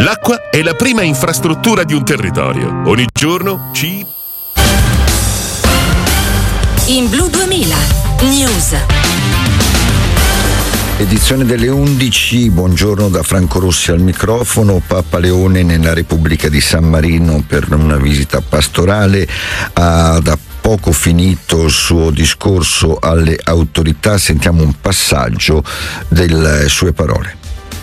L'acqua è la prima infrastruttura di un territorio. Ogni giorno ci... In Blu 2000 News. Edizione delle 11, buongiorno da Franco Rossi al microfono. Papa Leone nella Repubblica di San Marino per una visita pastorale. Ha da poco finito il suo discorso alle autorità, sentiamo un passaggio delle sue parole.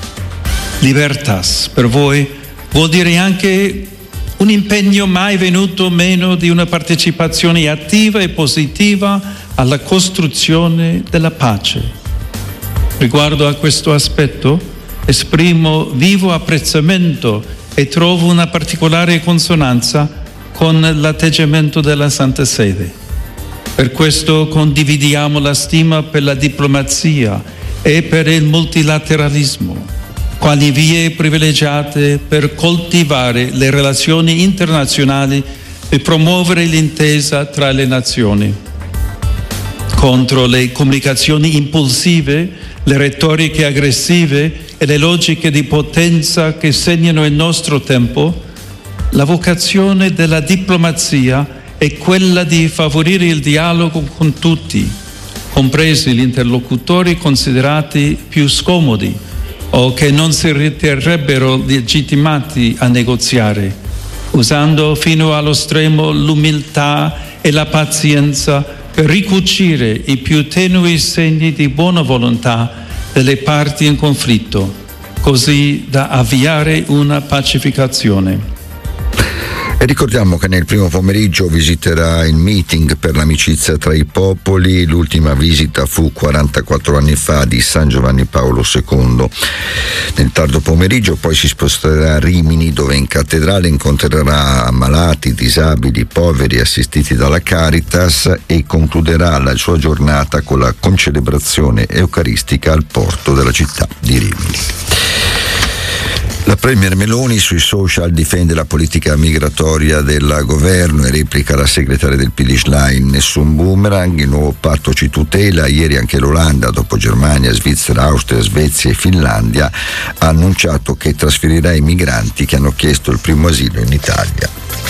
Libertas per voi vuol dire anche un impegno mai venuto meno di una partecipazione attiva e positiva alla costruzione della pace. Riguardo a questo aspetto, esprimo vivo apprezzamento e trovo una particolare consonanza con l'atteggiamento della Santa Sede. Per questo condividiamo la stima per la diplomazia e per il multilateralismo, quali vie privilegiate per coltivare le relazioni internazionali e promuovere l'intesa tra le nazioni. Contro le comunicazioni impulsive, le retoriche aggressive e le logiche di potenza che segnano il nostro tempo, la vocazione della diplomazia è quella di favorire il dialogo con tutti, compresi gli interlocutori considerati più scomodi o che non si riterrebbero legittimati a negoziare, usando fino allo stremo l'umiltà e la pazienza per ricucire i più tenui segni di buona volontà delle parti in conflitto, così da avviare una pacificazione. E ricordiamo che nel primo pomeriggio visiterà il meeting per l'amicizia tra i popoli. L'ultima visita fu 44 anni fa di San Giovanni Paolo II. Nel tardo pomeriggio poi si sposterà a Rimini, dove in cattedrale incontrerà ammalati, disabili, poveri assistiti dalla Caritas e concluderà la sua giornata con la concelebrazione eucaristica al porto della città di Rimini. La Premier Meloni sui social difende la politica migratoria del governo e replica la segretaria del PD Schlein: nessun boomerang, il nuovo patto ci tutela. Ieri anche l'Olanda, dopo Germania, Svizzera, Austria, Svezia e Finlandia, ha annunciato che trasferirà i migranti che hanno chiesto il primo asilo in Italia.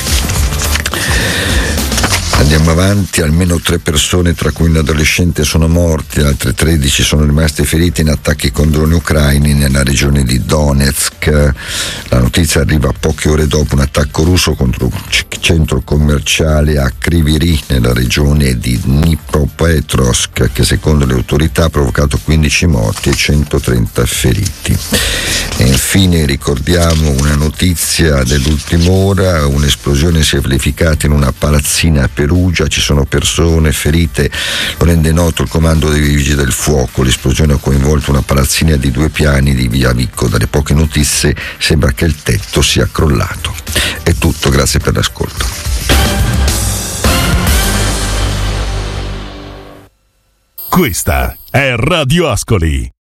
Andiamo avanti, almeno 3 persone, tra cui un adolescente, sono morte, altre 13 sono rimaste ferite in attacchi con droni ucraini nella regione di Donetsk. La notizia arriva poche ore dopo un attacco russo contro un centro commerciale a Kryvyi Rih nella regione di Dnipropetrovsk, che secondo le autorità ha provocato 15 morti e 130 feriti. E infine ricordiamo una notizia dell'ultima ora: un'esplosione si è verificata in una palazzina a Perugia, ci sono persone ferite, lo rende noto il comando dei vigili del fuoco. L'esplosione ha coinvolto una palazzina di 2 piani di via Vicco. Dalle poche notizie sembra che il tetto sia crollato. È tutto, grazie per l'ascolto. Questa è Radio Ascoli.